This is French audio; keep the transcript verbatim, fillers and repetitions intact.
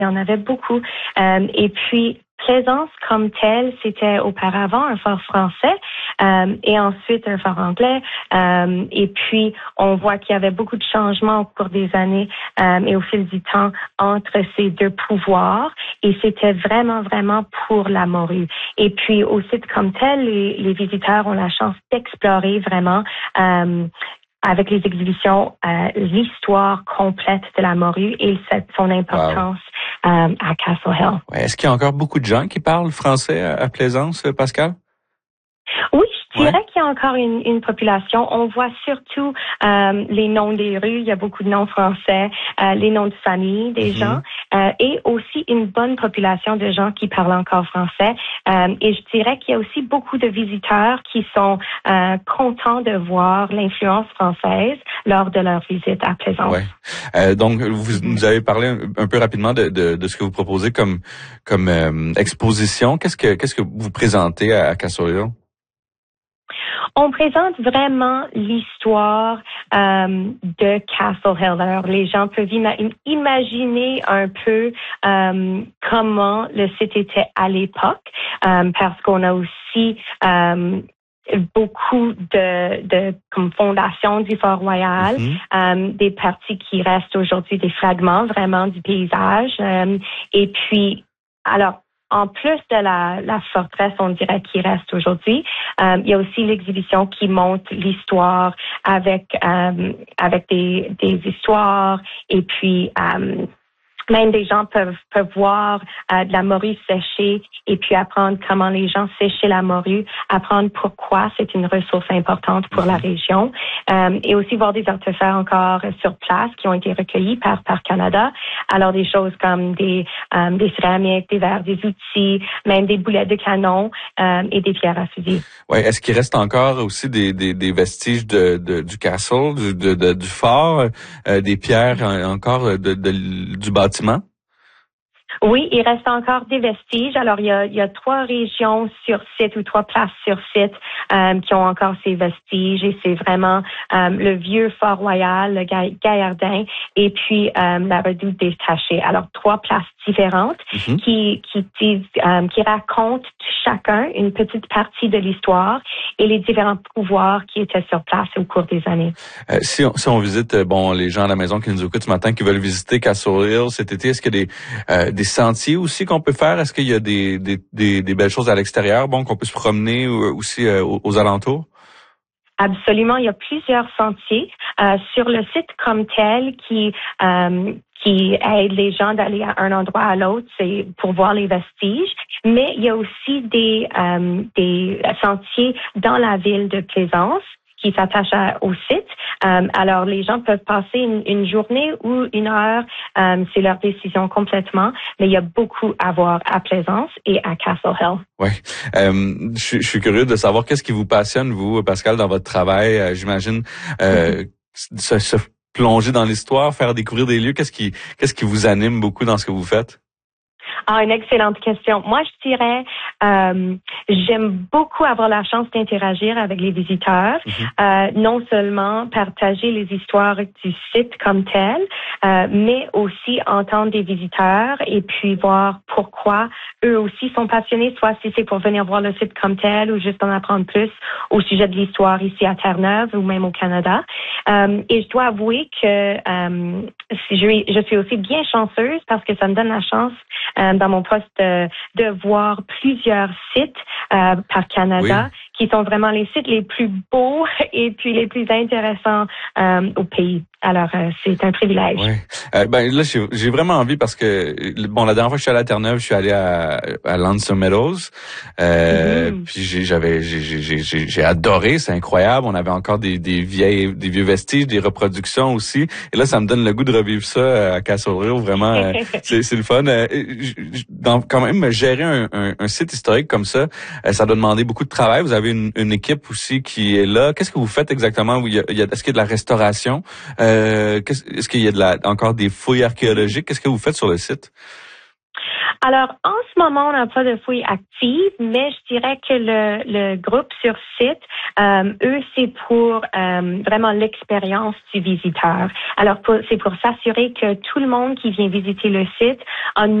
il y en avait beaucoup. Euh, et puis, Plaisance comme telle, c'était auparavant un fort français euh, et ensuite un fort anglais. Euh, et puis, on voit qu'il y avait beaucoup de changements au cours des années euh, et au fil du temps entre ces deux pouvoirs. Et c'était vraiment, vraiment pour la morue. Et puis, au site comme tel, les, les visiteurs ont la chance d'explorer vraiment euh, avec les exhibitions, euh, l'histoire complète de la morue et cette, son importance wow. euh, à Castle Hill. Ouais, est-ce qu'il y a encore beaucoup de gens qui parlent français à, à Plaisance, Pascal? Oui, je dirais ouais. qu'il y a encore une, une population. On voit surtout euh, les noms des rues. Il y a beaucoup de noms français, euh, les noms de famille des mm-hmm. gens, euh, et aussi une bonne population de gens qui parlent encore français. Euh, et je dirais qu'il y a aussi beaucoup de visiteurs qui sont euh, contents de voir l'influence française lors de leur visite à Plaisance. Ouais. Euh, donc, vous nous avez parlé un, un peu rapidement de, de, de ce que vous proposez comme comme euh, exposition. Qu'est-ce que qu'est-ce que vous présentez à, à Castle Hill? On présente vraiment l'histoire euh, de Castle Hill. Alors, les gens peuvent ima- imaginer un peu euh, comment le site était à l'époque, euh, parce qu'on a aussi euh, beaucoup de, de comme fondation du Fort Royal, mm-hmm. euh, des parties qui restent aujourd'hui, des fragments vraiment du paysage. Euh, et puis, alors, en plus de la, la forteresse, on dirait, qui reste aujourd'hui, euh, il y a aussi l'exhibition qui montre l'histoire avec euh, avec des, des histoires et puis euh, même des gens peuvent peuvent voir euh, de la morue séchée et puis apprendre comment les gens séchaient la morue, apprendre pourquoi c'est une ressource importante pour la région, euh, et aussi voir des artefacts encore sur place qui ont été recueillis par par Canada. Alors des choses comme des euh, des céramiques, des verres, des outils, même des boulettes de canon euh, et des pierres à fusil. Ouais, est-ce qu'il reste encore aussi des des, des vestiges de, de du castle, du de, de, du fort, euh, des pierres encore de, de du bâtiment? Oui, il reste encore des vestiges. Alors, il y a, il y a trois régions sur site ou trois places sur site euh, qui ont encore ces vestiges et c'est vraiment euh, le vieux Fort Royal, le Gaillardin et puis euh, la Redoute détachée. Alors, trois places différentes mm-hmm. qui qui disent, euh, qui racontent chacun une petite partie de l'histoire et les différents pouvoirs qui étaient sur place au cours des années. Euh, si, on, si on visite, bon, les gens à la maison qui nous écoutent ce matin, qui veulent visiter Castle Hill cet été, est-ce qu'il y a des, euh, des sentiers aussi qu'on peut faire? Est-ce qu'il y a des, des, des, des belles choses à l'extérieur, bon, qu'on peut se promener aussi euh, aux, aux alentours? Absolument, il y a plusieurs sentiers euh, sur le site comme tel qui euh, qui aide les gens d'aller à un endroit à l'autre, c'est pour voir les vestiges. Mais il y a aussi des euh, des sentiers dans la ville de Plaisance qui s'attachent à, au site. Euh, alors, les gens peuvent passer une, une journée ou une heure, euh, c'est leur décision complètement, mais il y a beaucoup à voir à Plaisance et à Castle Hill. Oui. Euh, je, je suis curieux de savoir qu'est-ce qui vous passionne, vous, Pascal, dans votre travail. Euh, j'imagine euh, mm-hmm. se, se plonger dans l'histoire, faire découvrir des lieux. Qu'est-ce qui, qu'est-ce qui vous anime beaucoup dans ce que vous faites? Ah, une excellente question. Moi, je dirais, euh, j'aime beaucoup avoir la chance d'interagir avec les visiteurs, mm-hmm. euh, non seulement partager les histoires du site comme tel, euh, mais aussi entendre des visiteurs et puis voir pourquoi eux aussi sont passionnés, soit si c'est pour venir voir le site comme tel ou juste en apprendre plus au sujet de l'histoire ici à Terre-Neuve ou même au Canada. Euh, et je dois avouer que euh, je, je suis aussi bien chanceuse parce que ça me donne la chance euh, dans mon poste de, de voir plusieurs sites euh, par Canada oui. qui sont vraiment les sites les plus beaux et puis les plus intéressants euh, au pays. Alors, euh, c'est un privilège. Oui. Euh, ben là, j'ai, j'ai vraiment envie parce que bon, la dernière fois que je suis allé à Terre-Neuve, je suis allé à, à Lancer Meadows. Euh, mm-hmm. Puis j'ai, j'avais, j'ai, j'ai, j'ai, j'ai adoré, c'est incroyable. On avait encore des, des vieilles, des vieux vestiges, des reproductions aussi. Et là, ça me donne le goût de revivre ça à Castle Hill. Vraiment, euh, c'est, c'est le fun. Euh, dans, quand même, gérer un, un, un site historique comme ça, euh, ça doit demander beaucoup de travail. Vous avez une, une équipe aussi qui est là. Qu'est-ce que vous faites exactement? Il y a, il y a, est-ce qu'il y a de la restauration? Euh, est-ce qu'il y a de la, encore des fouilles archéologiques? Qu'est-ce que vous faites sur le site? Alors, en ce moment, on n'a pas de fouilles actives, mais je dirais que le, le groupe sur site, euh, eux, c'est pour euh, vraiment l'expérience du visiteur. Alors, pour, c'est pour s'assurer que tout le monde qui vient visiter le site a